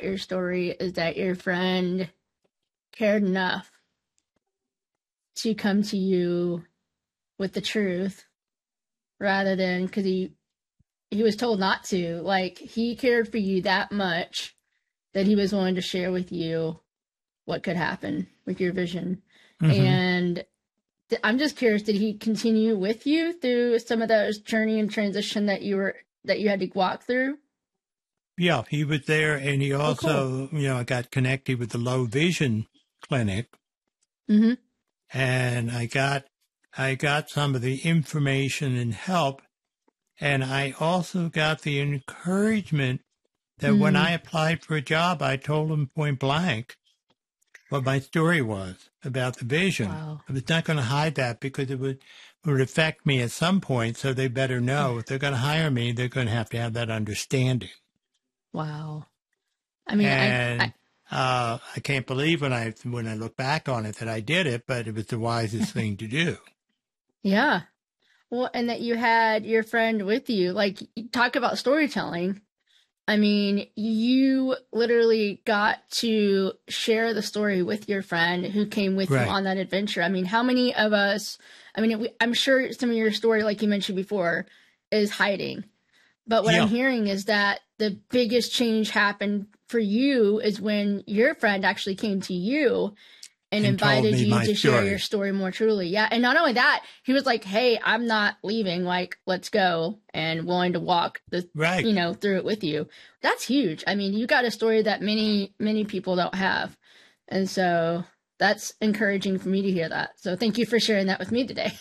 about your story is that your friend cared enough to come to you with the truth rather than because he was told not to. Like, he cared for you that much that he was willing to share with you what could happen with your vision. And I'm just curious, did he continue with you through some of those journey and transition that you had to walk through? Yeah, he was there, and he also, got connected with the low vision clinic. Mm-hmm. And I got some of the information and help, and I also got the encouragement that when I applied for a job, I told them point blank what my story was about the vision. Wow. I was not going to hide that because it would affect me at some point, so they better know if they're going to hire me, they're going to have that understanding. Wow. I mean, and I can't believe when I look back on it that I did it, but it was the wisest thing to do. Yeah. Well, and that you had your friend with you. Like, talk about storytelling. I mean, you literally got to share the story with your friend who came with you on that adventure. I mean, how many of us, I'm sure some of your story, like you mentioned before, is hiding. But what I'm hearing is that the biggest change happened for you is when your friend actually came to you and invited you to share your story more truly. Yeah. And not only that, he was like, hey, I'm not leaving. Like, let's go, and willing to walk through it with you. That's huge. I mean, you got a story that many, many people don't have. And so that's encouraging for me to hear that. So thank you for sharing that with me today.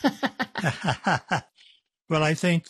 Well, I think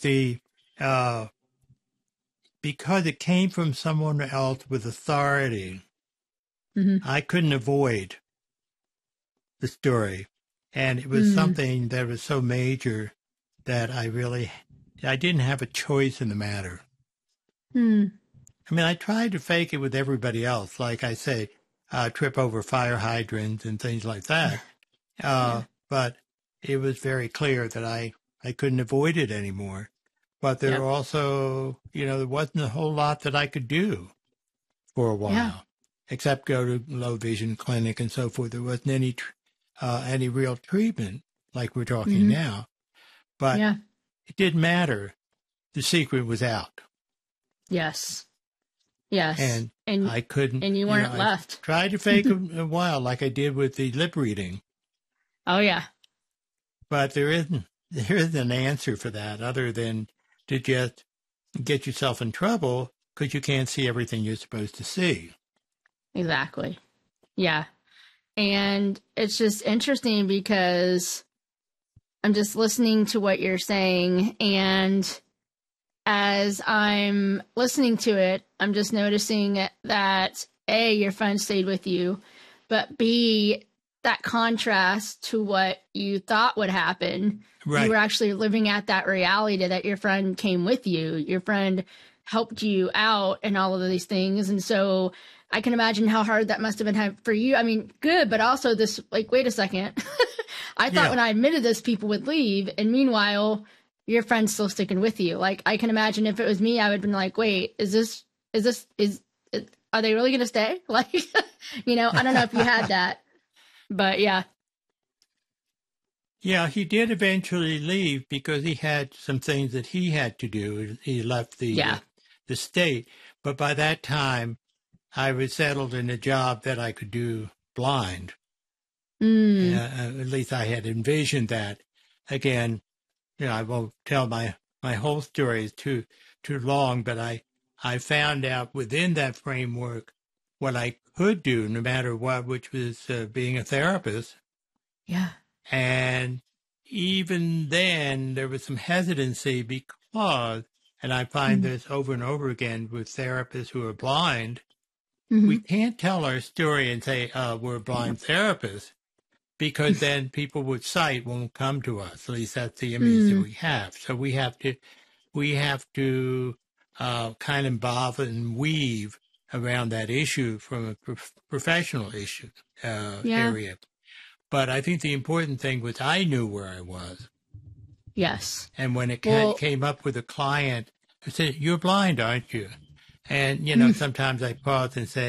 because it came from someone else with authority, I couldn't avoid the story. And it was something that was so major that I didn't have a choice in the matter. I mean, I tried to fake it with everybody else. Like I say, trip over fire hydrants and things like that. But it was very clear that I couldn't avoid it anymore. But there also, there wasn't a whole lot that I could do for a while, except go to low vision clinic and so forth. There wasn't any real treatment like we're talking now. But it didn't matter. The secret was out. Yes. Yes. And I couldn't. And you weren't left. I tried to fake a while, like I did with the lip reading. Oh, yeah. But there isn't an answer for that other than to just get yourself in trouble because you can't see everything you're supposed to see. Exactly. Yeah. And it's just interesting because I'm just listening to what you're saying. And as I'm listening to it, I'm just noticing that A, your friend stayed with you, but B, that contrast to what you thought would happen. Right. You were actually living at that reality that your friend came with you. Your friend helped you out and all of these things. And so I can imagine how hard that must have been for you. I mean, good, but also this, like, wait a second. I thought when I admitted this, people would leave. And meanwhile, your friend's still sticking with you. Like, I can imagine if it was me, I would have been like, wait, are they really going to stay? Like, I don't know if you had that. But yeah. Yeah, he did eventually leave because he had some things that he had to do. He left the state. But by that time, I was settled in a job that I could do blind. At least I had envisioned that. Again, I won't tell my whole story. It's too long, but I found out within that framework what I could do no matter what, which was being a therapist. Yeah. And even then, there was some hesitancy because, and I find this over and over again with therapists who are blind, we can't tell our story and say, we're a blind therapist, because then people with sight won't come to us. At least that's the image that we have. So we have to kind of involve and weave around that issue from a professional issue area. But I think the important thing was I knew where I was. Yes. And when it came up with a client, I said, you're blind, aren't you? And, sometimes I pause and say,